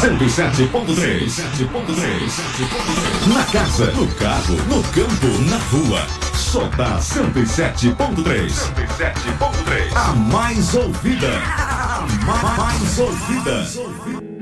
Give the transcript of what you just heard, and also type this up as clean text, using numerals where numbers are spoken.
107.3. Na casa, no carro, no campo, na rua. Só dá 107.3. A mais ouvida. A mais ouvida.